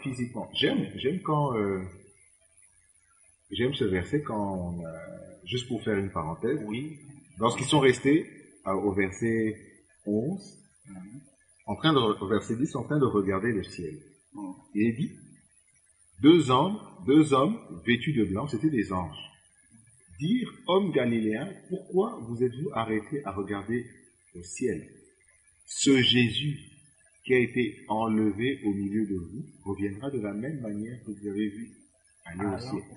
physiquement. J'aime quand j'aime ce verset quand juste pour faire une parenthèse. Oui. Lorsqu'ils sont restés au verset 11, au verset 10, en train de regarder le ciel. Et il dit, deux hommes vêtus de blanc, c'était des anges, dirent, hommes galiléens, pourquoi vous êtes-vous arrêtés à regarder au ciel? Ce Jésus qui a été enlevé au milieu de vous reviendra de la même manière que vous avez vu aller au ciel.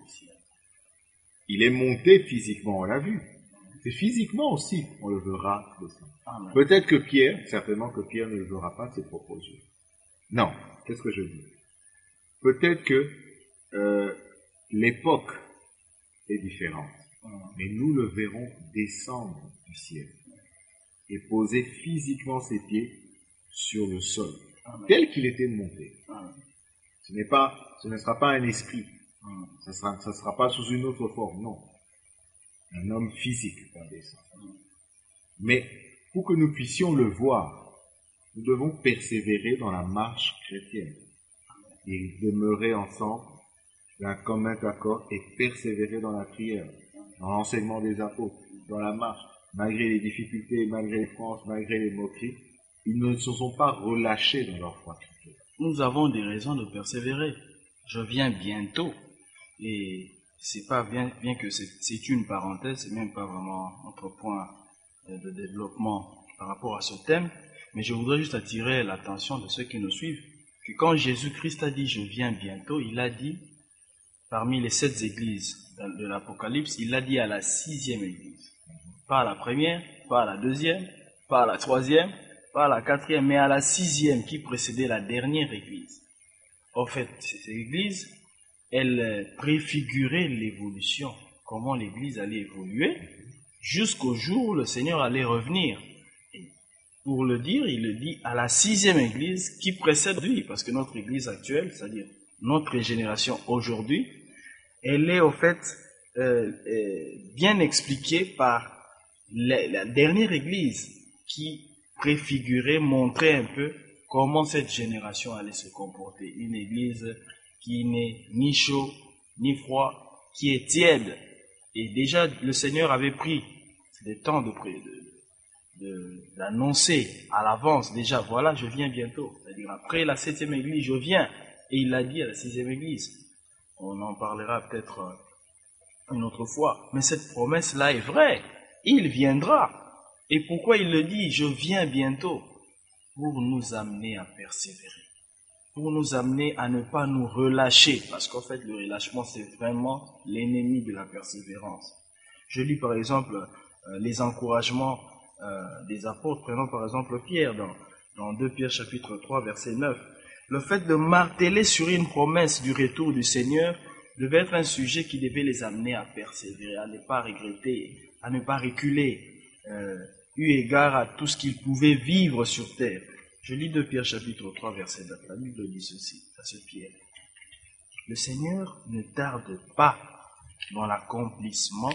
Il est monté physiquement, on l'a vu. C'est physiquement aussi qu'on le verra descendre. Peut-être que certainement que Pierre ne le verra pas de ses propres yeux. Non, qu'est-ce que je dis? Peut-être que l'époque est différente, mais nous le verrons descendre du ciel et poser physiquement ses pieds sur le sol, tel qu'il était monté. Ce ne sera pas un esprit, ça sera pas sous une autre forme, non. Un homme physique va descendre. Mais pour que nous puissions le voir, nous devons persévérer dans la marche chrétienne et demeurer ensemble d'un commun accord et persévérer dans la prière, dans l'enseignement des apôtres, dans la marche, malgré les difficultés, malgré les frances, malgré les moqueries. Ils ne se sont pas relâchés dans leur foi chrétienne. Nous avons des raisons de persévérer. Je viens bientôt. Et c'est pas bien que c'est une parenthèse, c'est même pas vraiment notre point de développement par rapport à ce thème. Mais je voudrais juste attirer l'attention de ceux qui nous suivent que quand Jésus-Christ a dit « je viens bientôt », il a dit, parmi les 7 églises de l'Apocalypse, il l'a dit à la 6e église. Pas à la première, pas à la 2e, pas à la 3e, pas à la 4e, mais à la 6e qui précédait la dernière église. En fait, ces églises, elles préfiguraient l'évolution, comment l'église allait évoluer, jusqu'au jour où le Seigneur allait revenir. Et pour le dire, il le dit à la 6e église qui précède lui, parce que notre église actuelle, c'est-à-dire notre génération aujourd'hui, elle est au fait bien expliquée par la dernière église qui préfigurait, montrait un peu comment cette génération allait se comporter. Une église qui n'est ni chaud, ni froid, qui est tiède. Et déjà, le Seigneur avait pris le temps d'annoncer à l'avance, déjà, voilà, je viens bientôt. C'est-à-dire, après la 7e église, je viens. Et il l'a dit à la 6e église. On en parlera peut-être une autre fois. Mais cette promesse-là est vraie. Il viendra. Et pourquoi il le dit, je viens bientôt? Pour nous amener à persévérer. Pour nous amener à ne pas nous relâcher. Parce qu'en fait, le relâchement, c'est vraiment l'ennemi de la persévérance. Je lis par exemple les encouragements des apôtres. Prenons par exemple Pierre dans 2 Pierre chapitre 3, verset 9. Le fait de marteler sur une promesse du retour du Seigneur devait être un sujet qui devait les amener à persévérer, à ne pas regretter, à ne pas reculer, eu égard à tout ce qu'ils pouvaient vivre sur terre. Je lis 2 Pierre chapitre 3, verset 9. La Bible dit ceci, à ce Pierre. Le Seigneur ne tarde pas dans l'accomplissement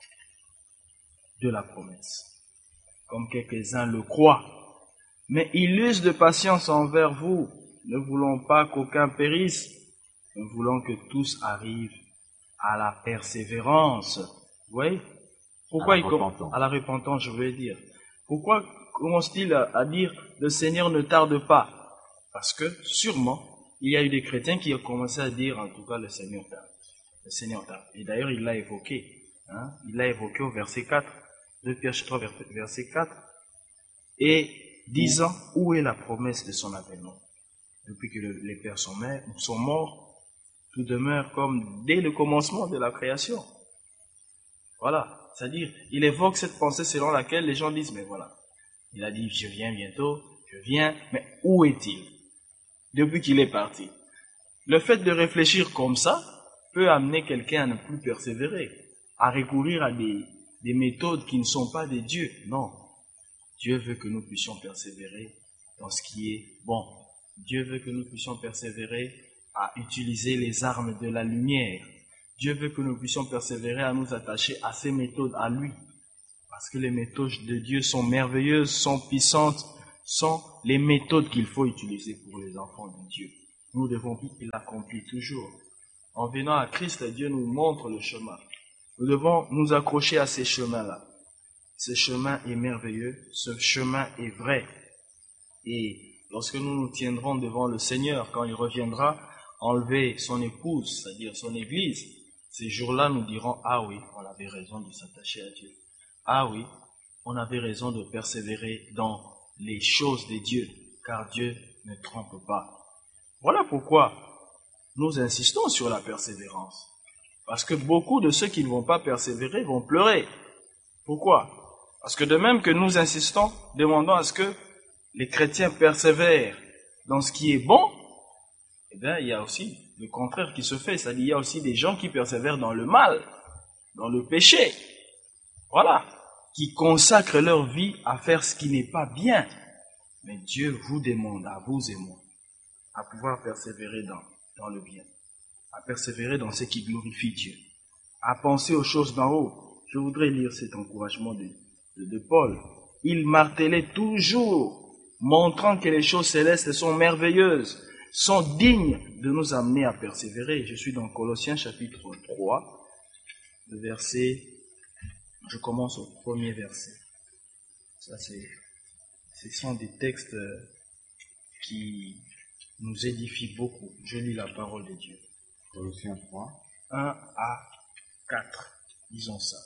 de la promesse, comme quelques-uns le croient, mais il use de patience envers vous, ne voulant pas qu'aucun périsse, nous voulons que tous arrivent à la persévérance. Vous voyez? Pourquoi à la repentance, je veux dire. Pourquoi commence-t-il à dire le Seigneur ne tarde pas? Parce que sûrement, il y a eu des chrétiens qui ont commencé à dire en tout cas le Seigneur tarde. Le Seigneur tarde. Et d'ailleurs, il l'a évoqué. Il l'a évoqué au verset 4, 2 Pierre 3, verset 4, et disant où est la promesse de son avènement. Depuis que les pères sont morts, tout demeure comme dès le commencement de la création. Voilà. C'est-à-dire, il évoque cette pensée selon laquelle les gens disent, mais voilà, il a dit, je viens bientôt, je viens, mais où est-il? Depuis qu'il est parti. Le fait de réfléchir comme ça peut amener quelqu'un à ne plus persévérer, à recourir à des méthodes qui ne sont pas des dieux. Non. Dieu veut que nous puissions persévérer dans ce qui est bon. Dieu veut que nous puissions persévérer à utiliser les armes de la lumière. Dieu veut que nous puissions persévérer à nous attacher à ses méthodes, à lui. Parce que les méthodes de Dieu sont merveilleuses, sont puissantes, sont les méthodes qu'il faut utiliser pour les enfants de Dieu. nous devons vivre, il accomplit toujours. En venant à Christ, Dieu nous montre le chemin. Nous devons nous accrocher à ces chemins-là. Ce chemin est merveilleux, ce chemin est vrai. Et lorsque nous nous tiendrons devant le Seigneur, quand il reviendra enlever son épouse, c'est-à-dire son Église, ces jours-là, nous dirons, ah oui, on avait raison de s'attacher à Dieu. Ah oui, on avait raison de persévérer dans les choses de Dieu, car Dieu ne trompe pas. Voilà pourquoi nous insistons sur la persévérance. Parce que beaucoup de ceux qui ne vont pas persévérer vont pleurer. Pourquoi? Parce que de même que nous insistons, demandons à ce que les chrétiens persévèrent dans ce qui est bon, eh bien, il y a aussi le contraire qui se fait. C'est-à-dire, il y a aussi des gens qui persévèrent dans le mal, dans le péché. Voilà. Qui consacrent leur vie à faire ce qui n'est pas bien. Mais Dieu vous demande, à vous et moi, à pouvoir persévérer dans le bien, à persévérer dans ce qui glorifie Dieu, à penser aux choses d'en haut. Je voudrais lire cet encouragement de Paul. Il martelait toujours, montrant que les choses célestes sont merveilleuses, sont dignes de nous amener à persévérer. Je suis dans Colossiens chapitre 3, le verset, je commence au premier verset. Ça, ce sont des textes qui nous édifient beaucoup. Je lis la parole de Dieu. Colossiens 3. 1 à 4. Disons ça.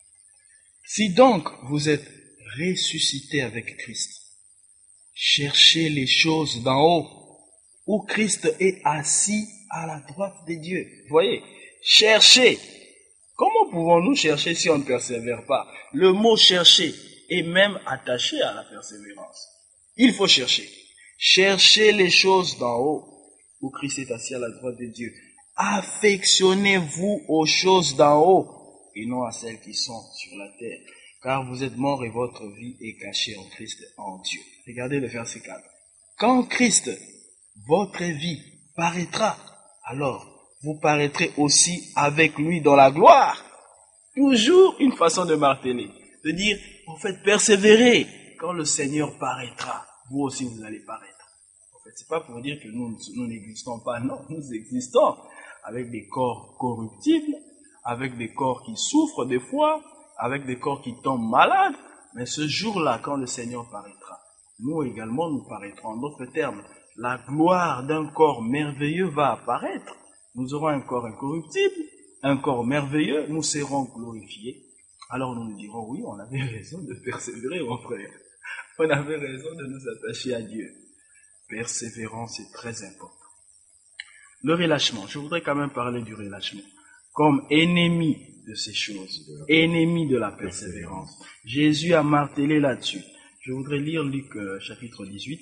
Si donc vous êtes ressuscités avec Christ, cherchez les choses d'en haut, où Christ est assis à la droite de Dieu. Vous voyez, cherchez. Comment pouvons-nous chercher si on ne persévère pas? Le mot chercher est même attaché à la persévérance. Il faut chercher. Cherchez les choses d'en haut, où Christ est assis à la droite de Dieu. Affectionnez-vous aux choses d'en haut, et non à celles qui sont sur la terre. Car vous êtes morts et votre vie est cachée en Christ, en Dieu. Regardez le verset 4. Quand Christ, votre vie, paraîtra, alors vous paraîtrez aussi avec lui dans la gloire. Toujours une façon de marteler, de dire, en fait, persévérez. Quand le Seigneur paraîtra, vous aussi vous allez paraître. En fait, c'est pas pour dire que nous n'existons pas, non, nous existons avec des corps corruptibles, avec des corps qui souffrent des fois, avec des corps qui tombent malades, mais ce jour-là, quand le Seigneur paraîtra, nous également nous paraîtrons. En d'autres termes, la gloire d'un corps merveilleux va apparaître. Nous aurons un corps incorruptible, un corps merveilleux, nous serons glorifiés. Alors nous nous dirons, oui, on avait raison de persévérer, mon frère. On avait raison de nous attacher à Dieu. Persévérance est très important. Le relâchement, je voudrais quand même parler du relâchement comme ennemi de ces choses, ennemi de la persévérance. Jésus a martelé là-dessus. Je voudrais lire Luc chapitre 18.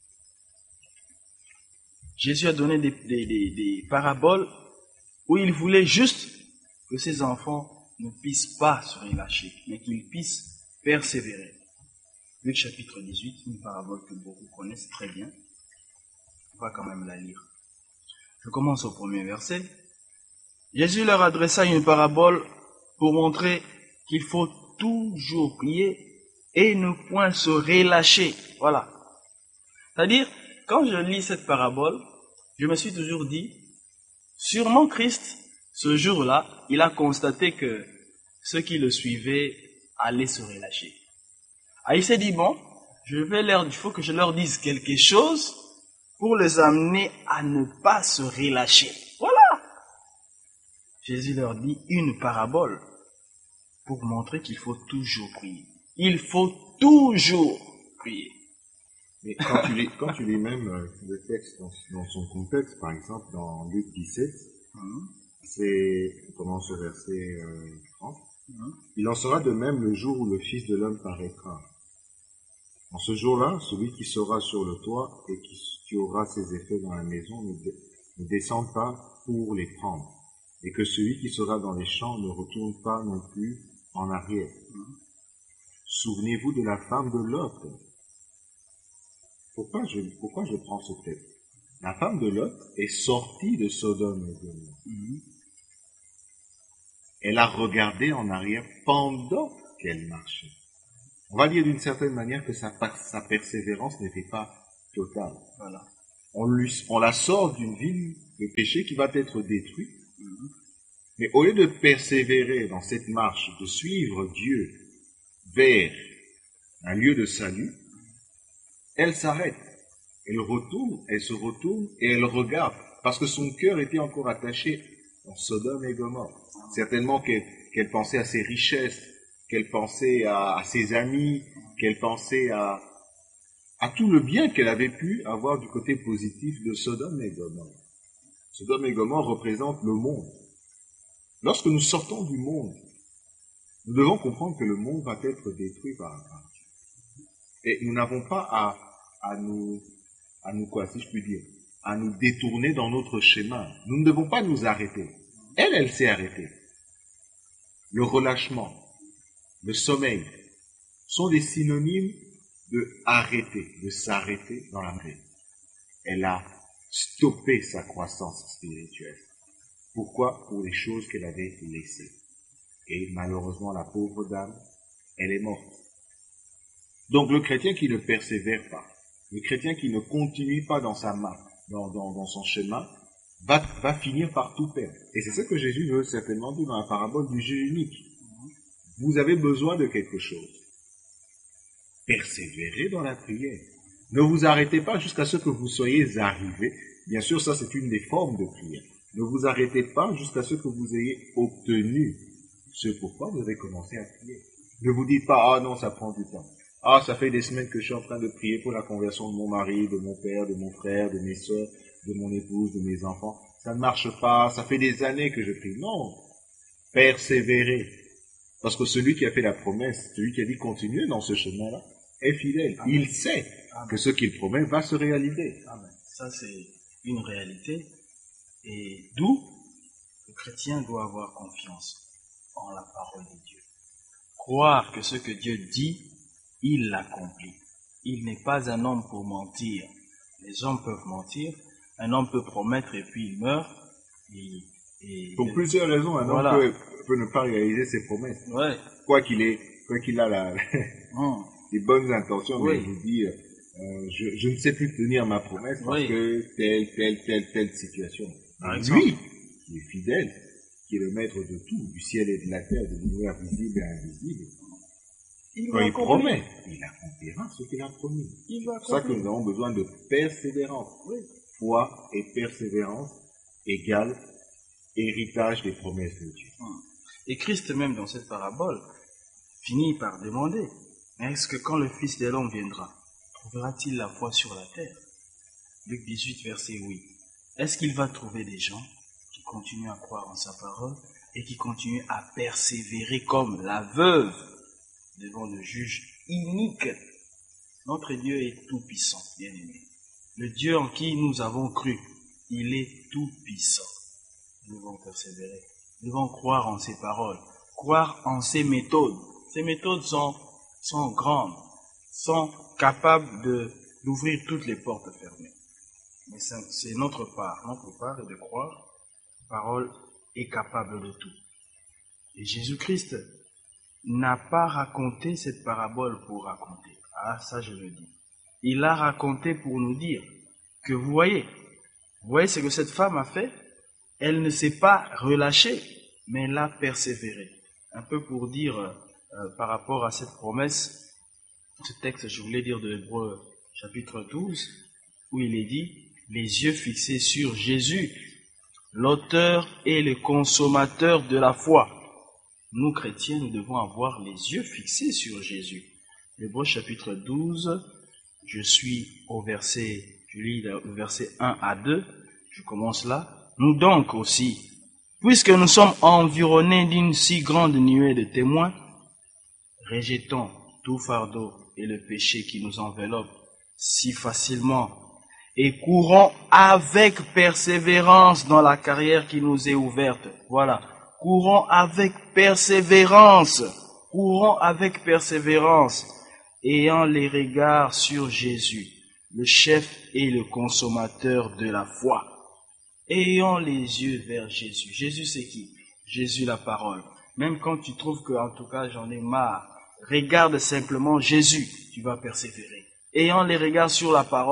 Jésus a donné des paraboles où il voulait juste que ses enfants ne puissent pas se relâcher, mais qu'ils puissent persévérer. Luc chapitre 18, une parabole que beaucoup connaissent très bien. On va quand même la lire. Je commence au premier verset. Jésus leur adressa une parabole pour montrer qu'il faut toujours prier et ne point se relâcher. Voilà. C'est-à-dire, quand je lis cette parabole, je me suis toujours dit, sûrement Christ, ce jour-là, il a constaté que ceux qui le suivaient allaient se relâcher. Ah, il s'est dit, bon, il faut que je leur dise quelque chose pour les amener à ne pas se relâcher. Voilà. Jésus leur dit une parabole pour montrer qu'il faut toujours prier. Il faut toujours prier. Mais quand tu lis même le texte dans son contexte, par exemple dans Luc 17, on commence au verset 30, il en sera de même le jour où le Fils de l'homme paraîtra. En ce jour-là, celui qui sera sur le toit et qui aura ses effets dans la maison ne descend pas pour les prendre, et que celui qui sera dans les champs ne retourne pas non plus en arrière. Souvenez-vous de la femme de Lot. Pourquoi je prends ce texte? La femme de Lot est sortie de Sodome et Gomorrhe. Elle a regardé en arrière pendant qu'elle marchait. On va dire d'une certaine manière que sa persévérance n'était pas totale. Voilà. on la sort d'une ville de péché qui va être détruite. Mais au lieu de persévérer dans cette marche, de suivre Dieu vers un lieu de salut, elle s'arrête, elle se retourne et elle regarde, parce que son cœur était encore attaché en Sodome et Gomorrhe. Certainement qu'elle pensait à ses richesses, qu'elle pensait à ses amis, qu'elle pensait à tout le bien qu'elle avait pu avoir du côté positif de Sodome et Gomorre. Sodome et Gomorre représentent le monde. Lorsque nous sortons du monde, nous devons comprendre que le monde va être détruit par Dieu. Et nous n'avons pas à nous quoi, si je puis dire, à nous détourner dans notre chemin. Nous ne devons pas nous arrêter. Elle s'est arrêtée. Le relâchement, le sommeil sont des synonymes de arrêter, de s'arrêter dans la vie. Elle a stoppé sa croissance spirituelle. Pourquoi? Pour les choses qu'elle avait laissées. Et malheureusement, la pauvre dame, elle est morte. Donc le chrétien qui ne persévère pas, le chrétien qui ne continue pas dans sa marche, dans son chemin, va finir par tout perdre. Et c'est ça que Jésus veut certainement dire dans la parabole du jeu unique. Vous avez besoin de quelque chose. Persévérez dans la prière. Ne vous arrêtez pas jusqu'à ce que vous soyez arrivés. Bien sûr, ça c'est une des formes de prière. Ne vous arrêtez pas jusqu'à ce que vous ayez obtenu ce pourquoi vous avez commencé à prier. Ne vous dites pas, ah non, ça prend du temps. Ah, ça fait des semaines que je suis en train de prier pour la conversion de mon mari, de mon père, de mon frère, de mes soeurs, de mon épouse, de mes enfants. Ça ne marche pas, ça fait des années que je prie. Non, persévérez. Parce que celui qui a fait la promesse, celui qui a dit continuer dans ce chemin-là, est fidèle. Amen. Il sait que ce qu'il promet va se réaliser. Amen. Ça, c'est une réalité. Et d'où le chrétien doit avoir confiance en la parole de Dieu. Croire que ce que Dieu dit, il l'accomplit. Il n'est pas un homme pour mentir. Les hommes peuvent mentir. Un homme peut promettre et puis il meurt. Pour plusieurs raisons, un homme peut ne pas réaliser ses promesses. Ouais. Quoi qu'il a les bonnes intentions, mais il vous dit, je ne sais plus tenir ma promesse parce que telle situation. Lui, qui est fidèle, qui est le maître de tout, du ciel et de la terre, de l'univers visible et invisible, quand il promet, il accomplira ce qu'il a promis. C'est pour ça que nous avons besoin de persévérance. Oui. Foi et persévérance égale héritage des promesses de Dieu. Et Christ même dans cette parabole finit par demander, est-ce que quand le Fils de l'homme viendra, trouvera-t-il la foi sur la terre? Luc 18, verset 8. Est-ce qu'il va trouver des gens qui continuent à croire en sa parole et qui continuent à persévérer comme la veuve devant le juge inique? Notre Dieu est tout-puissant, bien-aimé. Le Dieu en qui nous avons cru, il est tout-puissant. Nous devons persévérer. Nous devons croire en ses paroles, croire en ses méthodes. Ces méthodes sont grandes, sont capables d'ouvrir toutes les portes fermées. Mais c'est notre part. Notre part est de croire. La parole est capable de tout. Et Jésus-Christ n'a pas raconté cette parabole pour raconter. Ah, ça je le dis. Il l'a raconté pour nous dire que vous voyez ce que cette femme a fait? Elle ne s'est pas relâchée, mais elle a persévéré. Un peu pour dire, par rapport à cette promesse, ce texte, je voulais dire de Hébreux chapitre 12, où il est dit, les yeux fixés sur Jésus, l'auteur et le consommateur de la foi. Nous, chrétiens, nous devons avoir les yeux fixés sur Jésus. Hébreux chapitre 12, je lis le verset 1 à 2, je commence là. Nous donc aussi, puisque nous sommes environnés d'une si grande nuée de témoins, rejetons tout fardeau et le péché qui nous enveloppe si facilement et courons avec persévérance dans la carrière qui nous est ouverte. Voilà, courons avec persévérance, ayant les regards sur Jésus, le chef et le consommateur de la foi. Ayons les yeux vers Jésus. Jésus, c'est qui? Jésus, la parole. Même quand tu trouves que, en tout cas, j'en ai marre, regarde simplement Jésus, tu vas persévérer. Ayant les regards sur la parole,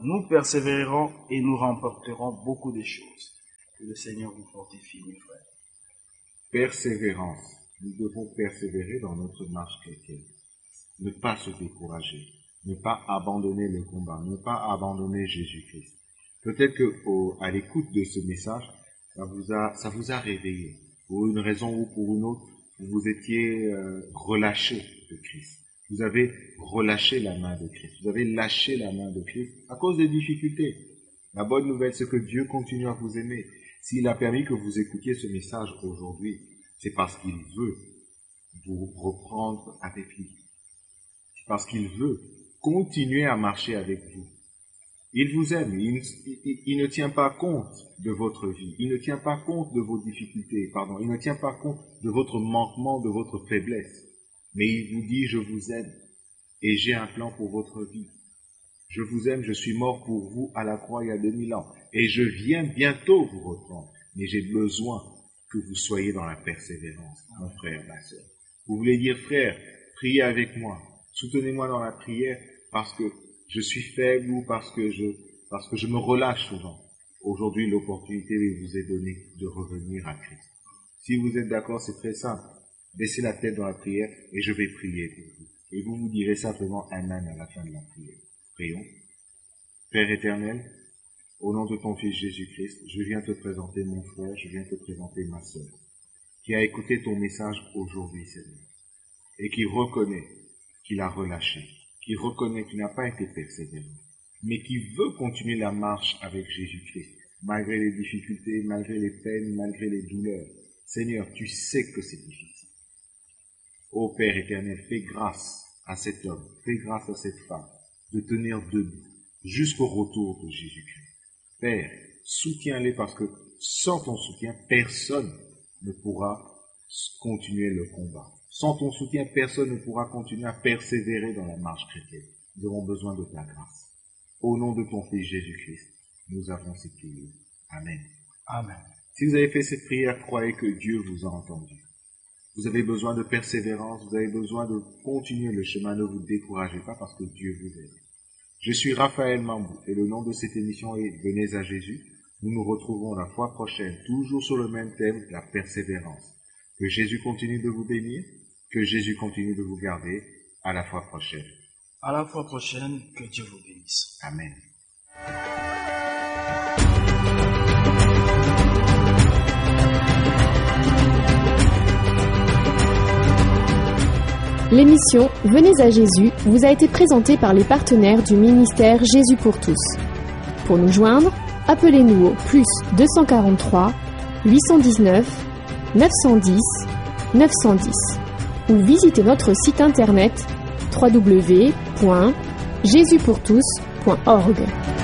nous persévérerons et nous remporterons beaucoup de choses. Que le Seigneur vous fortifie, mes frères. Persévérance. Nous devons persévérer dans notre marche chrétienne. Ne pas se décourager. Ne pas abandonner le combat. Ne pas abandonner Jésus-Christ. Peut-être que à l'écoute de ce message, ça vous a réveillé. Pour une raison ou pour une autre, vous vous étiez relâché de Christ. Vous avez relâché la main de Christ. Vous avez lâché la main de Christ à cause des difficultés. La bonne nouvelle, c'est que Dieu continue à vous aimer. S'il a permis que vous écoutiez ce message aujourd'hui, c'est parce qu'il veut vous reprendre avec lui. C'est parce qu'il veut continuer à marcher avec vous. Il vous aime. Il ne tient pas compte de votre vie. Il ne tient pas compte de vos difficultés. Il ne tient pas compte de votre manquement, de votre faiblesse. Mais il vous dit, je vous aime et j'ai un plan pour votre vie. Je vous aime, je suis mort pour vous à la croix il y a 2000 ans et je viens bientôt vous reprendre. Mais j'ai besoin que vous soyez dans la persévérance, mon frère, ma sœur. Vous voulez dire, frère, priez avec moi, soutenez-moi dans la prière parce que je suis faible ou parce que je me relâche souvent. Aujourd'hui, l'opportunité vous est donnée de revenir à Christ. Si vous êtes d'accord, c'est très simple. Baissez la tête dans la prière et je vais prier pour vous. Et vous direz simplement Amen à la fin de la prière. Prions. Père éternel, au nom de ton Fils Jésus-Christ, je viens te présenter mon frère, je viens te présenter ma sœur, qui a écouté ton message aujourd'hui, Seigneur, et qui reconnaît qu'il a relâché, qui reconnaît qu'il n'a pas été persévérant, mais qui veut continuer la marche avec Jésus-Christ, malgré les difficultés, malgré les peines, malgré les douleurs. Seigneur, tu sais que c'est difficile. Ô Père éternel, fais grâce à cet homme, fais grâce à cette femme, de tenir debout jusqu'au retour de Jésus-Christ. Père, soutiens-les parce que sans ton soutien, personne ne pourra continuer le combat. Sans ton soutien, personne ne pourra continuer à persévérer dans la marche chrétienne. Nous avons besoin de ta grâce. Au nom de ton Fils Jésus-Christ, nous avons supplié. Amen. Amen. Si vous avez fait cette prière, croyez que Dieu vous a entendu. Vous avez besoin de persévérance, vous avez besoin de continuer le chemin, ne vous découragez pas parce que Dieu vous aide. Je suis Raphaël Mambou et le nom de cette émission est Venez à Jésus. Nous nous retrouvons la fois prochaine, toujours sur le même thème, la persévérance. Que Jésus continue de vous bénir, que Jésus continue de vous garder. À la fois prochaine. À la fois prochaine, que Dieu vous bénisse. Amen. L'émission Venez à Jésus vous a été présentée par les partenaires du ministère Jésus pour tous. Pour nous joindre, appelez-nous au plus 243 819 910 910 ou visitez notre site internet www.jesuspourtous.org.